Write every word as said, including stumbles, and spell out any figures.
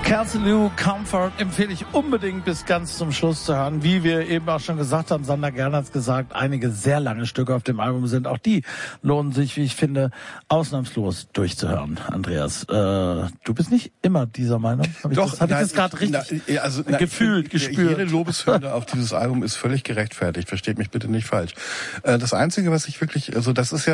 Kelsey Lou, Comfort empfehle ich unbedingt bis ganz zum Schluss zu hören. Wie wir eben auch schon gesagt haben, Sander Gern hat's gesagt, einige sehr lange Stücke auf dem Album sind. Auch die lohnen sich, wie ich finde, ausnahmslos durchzuhören. Andreas, äh, du bist nicht immer dieser Meinung? Hab ich Doch, das, hab nein, ich das gerade richtig na, also, na, gefühlt, gespürt? Jede Lobeshymne auf dieses Album ist völlig gerechtfertigt. Versteht mich bitte nicht falsch. Äh, das Einzige, was ich wirklich, also das ist ja